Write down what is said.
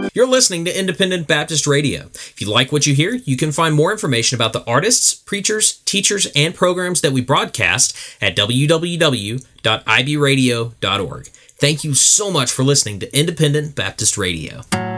You're listening to Independent Baptist Radio. If you like what you hear, you can find more information about the artists, preachers, teachers, and programs that we broadcast at www.ibradio.org. Thank you so much for listening to Independent Baptist Radio.